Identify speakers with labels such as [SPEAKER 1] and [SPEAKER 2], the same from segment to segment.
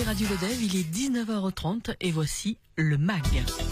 [SPEAKER 1] écoutez Radio Le Dev, il est 19h30 et voici le MAG.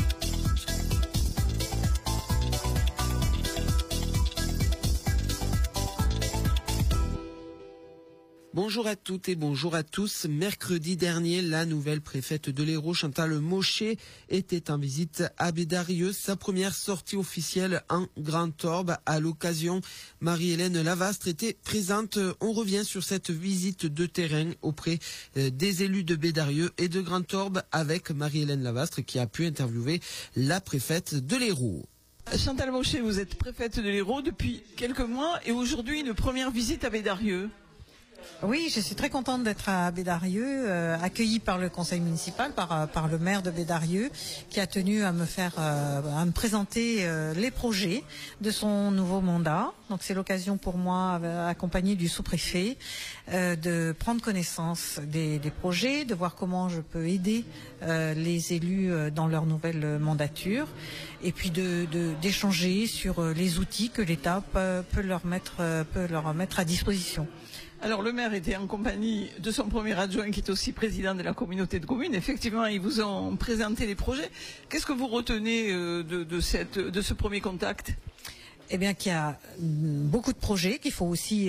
[SPEAKER 2] Bonjour à toutes et bonjour à tous. Mercredi dernier, la nouvelle préfète de l'Hérault, Chantal Mochet, était en visite à Bédarieux. Sa première sortie officielle en Grand Orbe. À l'occasion, Marie-Hélène Lavastre était présente. On revient sur cette visite de terrain auprès des élus de Bédarieux et de Grand Orbe avec Marie-Hélène Lavastre qui a pu interviewer la préfète de l'Hérault.
[SPEAKER 3] Chantal Mochet, vous êtes préfète de l'Hérault depuis quelques mois et aujourd'hui une première visite à Bédarieux.
[SPEAKER 4] Oui, je suis très contente d'être à Bédarieux, accueillie par le conseil municipal, par le maire de Bédarieux, qui a tenu à me présenter les projets de son nouveau mandat. Donc c'est l'occasion pour moi, accompagnée du sous-préfet, de prendre connaissance des projets, de voir comment je peux aider les élus dans leur nouvelle mandature, et puis d'échanger sur les outils que l'État peut leur mettre à disposition.
[SPEAKER 3] Alors le maire était en compagnie de son premier adjoint qui est aussi président de la communauté de communes. Effectivement, ils vous ont présenté les projets. Qu'est-ce que vous retenez de ce premier contact ?
[SPEAKER 4] Eh bien, qu'il y a beaucoup de projets, qu'il faut aussi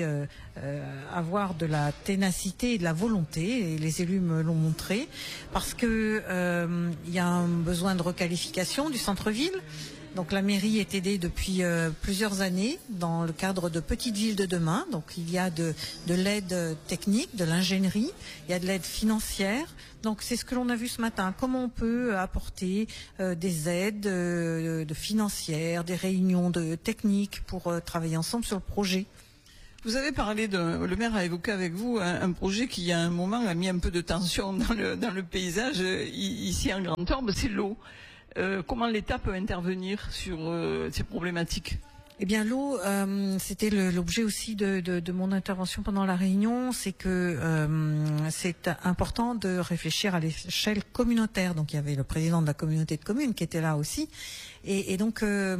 [SPEAKER 4] avoir de la ténacité et de la volonté, et les élus me l'ont montré, parce que il y a un besoin de requalification du centre-ville. Donc la mairie est aidée depuis plusieurs années dans le cadre de Petites Villes de demain. Donc il y a de l'aide technique, de l'ingénierie, il y a de l'aide financière. Donc c'est ce que l'on a vu ce matin. Comment on peut apporter des aides financières, des réunions de techniques pour travailler ensemble sur le projet.
[SPEAKER 3] Vous avez parlé le maire a évoqué avec vous un projet qui à un moment a mis un peu de tension dans le paysage ici en Grand Orbe, c'est l'eau. Comment l'État peut intervenir sur ces problématiques ?
[SPEAKER 4] Eh bien l'eau, c'était l'objet aussi de mon intervention pendant la réunion, c'est que c'est important de réfléchir à l'échelle communautaire. Donc il y avait le président de la communauté de communes qui était là aussi, et donc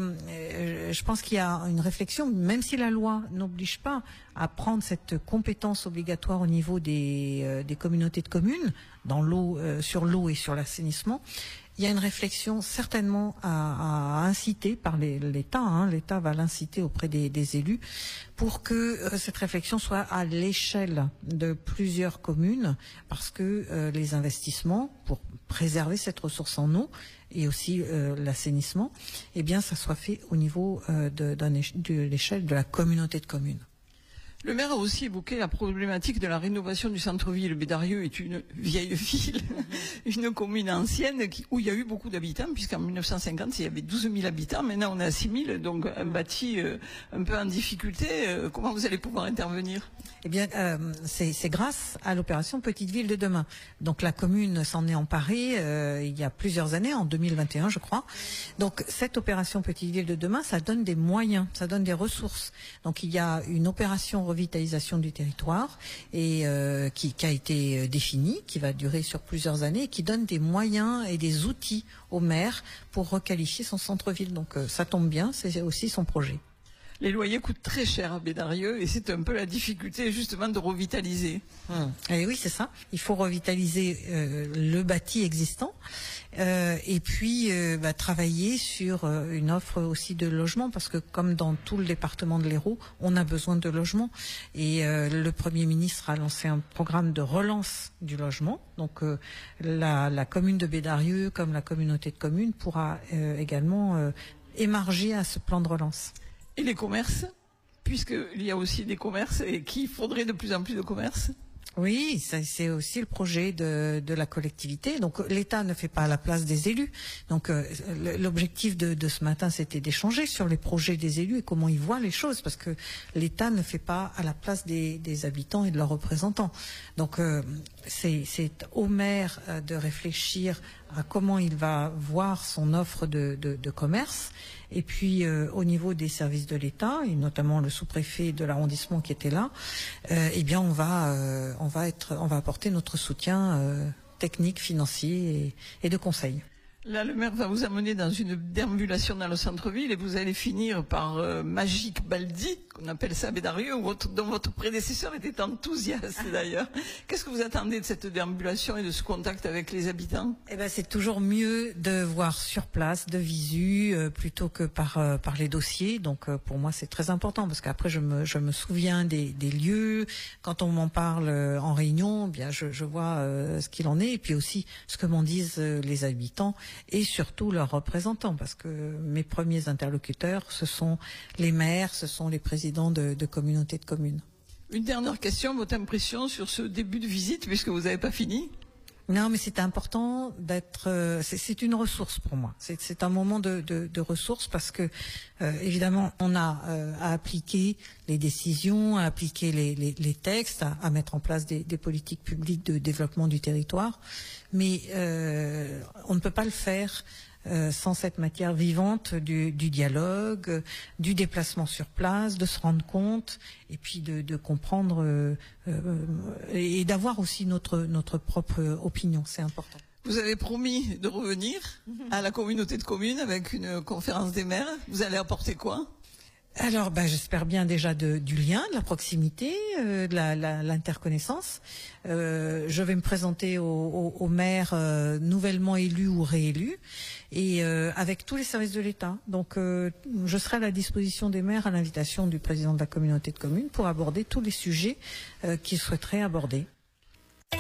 [SPEAKER 4] je pense qu'il y a une réflexion, même si la loi n'oblige pas à prendre cette compétence obligatoire au niveau des communautés de communes dans l'eau, sur l'eau et sur l'assainissement. Il y a une réflexion certainement à inciter par l'État. L'État va l'inciter auprès des élus pour que cette réflexion soit à l'échelle de plusieurs communes, parce que les investissements pour préserver cette ressource en eau et aussi l'assainissement, eh bien, ça soit fait au niveau de l'échelle de la communauté de communes.
[SPEAKER 3] Le maire a aussi évoqué la problématique de la rénovation du centre-ville. Bédarieux est une vieille ville, une commune ancienne où il y a eu beaucoup d'habitants, puisqu'en 1950, il y avait 12 000 habitants. Maintenant, on est à 6 000, donc un bâti un peu en difficulté. Comment vous allez pouvoir intervenir ?
[SPEAKER 4] Eh bien, c'est grâce à l'opération Petite Ville de demain. Donc la commune s'en est emparée il y a plusieurs années, en 2021 je crois. Donc cette opération Petite Ville de demain, ça donne des moyens, ça donne des ressources. Donc il y a une opération revitalisation du territoire et qui a été définie, qui va durer sur plusieurs années, et qui donne des moyens et des outils au maire pour requalifier son centre-ville. Donc ça tombe bien, c'est aussi son projet.
[SPEAKER 3] Les loyers coûtent très cher à Bédarieux et c'est un peu la difficulté justement de revitaliser.
[SPEAKER 4] Et oui, c'est ça. Il faut revitaliser le bâti existant et puis travailler sur une offre aussi de logement, parce que comme dans tout le département de l'Hérault, on a besoin de logement, et le Premier ministre a lancé un programme de relance du logement. Donc la commune de Bédarieux comme la communauté de communes pourra également émarger à ce plan de relance.
[SPEAKER 3] Et les commerces, puisqu'il y a aussi des commerces et qu'il faudrait de plus en plus de commerces.
[SPEAKER 4] Oui, c'est aussi le projet de la collectivité. Donc l'État ne fait pas à la place des élus. Donc l'objectif de ce matin, c'était d'échanger sur les projets des élus et comment ils voient les choses, parce que l'État ne fait pas à la place des habitants et de leurs représentants. Donc c'est au maire de réfléchir à comment il va voir son offre de commerce. Et puis au niveau des services de l'État, et notamment le sous-préfet de l'arrondissement qui était là, eh bien on va apporter notre soutien technique, financier et de conseil.
[SPEAKER 3] Là, le maire va vous amener dans une déambulation dans le centre-ville et vous allez finir par Magic Baldi, qu'on appelle ça Bédarieux, dont votre prédécesseur était enthousiaste d'ailleurs. Qu'est-ce que vous attendez de cette déambulation et de ce contact avec les habitants?
[SPEAKER 4] Eh ben, c'est toujours mieux de voir sur place, de visu, plutôt que par les dossiers. Donc pour moi c'est très important parce qu'après je me souviens des lieux. Quand on m'en parle en réunion, bien je vois ce qu'il en est et puis aussi ce que m'en disent les habitants et surtout leurs représentants, parce que mes premiers interlocuteurs ce sont les maires, ce sont les présidents de communautés de communes.
[SPEAKER 3] Une dernière question, votre impression sur ce début de visite, puisque vous n'avez pas fini?
[SPEAKER 4] Non, mais c'est important d'être. C'est une ressource pour moi. C'est un moment de ressource parce que évidemment on a à appliquer les décisions, à appliquer les textes, à mettre en place des politiques publiques de développement du territoire, mais on ne peut pas le faire sans cette matière vivante du dialogue, du déplacement sur place, de se rendre compte et puis de comprendre et d'avoir aussi notre propre opinion, c'est important.
[SPEAKER 3] Vous avez promis de revenir à la communauté de communes avec une conférence des maires. Vous allez apporter quoi?
[SPEAKER 4] Alors, j'espère bien déjà du lien, de la proximité, de l'interconnaissance. Je vais me présenter aux maires nouvellement élus ou réélus et avec tous les services de l'État. Donc, je serai à la disposition des maires à l'invitation du président de la communauté de communes pour aborder tous les sujets qu'ils souhaiteraient aborder.